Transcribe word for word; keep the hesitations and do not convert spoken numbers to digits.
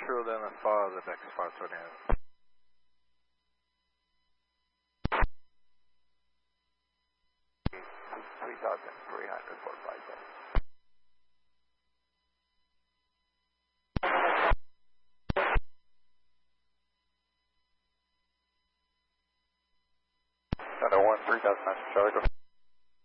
True, then I follow the next five twenty-eight. three thousand three hundred for five seven. Shadow one, three thousand nine, Charlie, go.